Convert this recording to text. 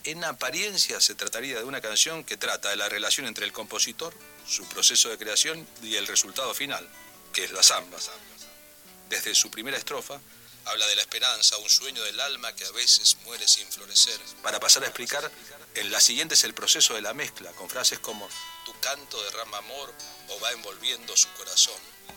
En apariencia se trataría de una canción que trata de la relación entre el compositor, su proceso de creación y el resultado final, que es la samba. Desde su primera estrofa, habla de la esperanza, un sueño del alma que a veces muere sin florecer, para pasar a explicar en la siguiente es el proceso de la mezcla, con frases como tu canto derrama amor o va envolviendo su corazón.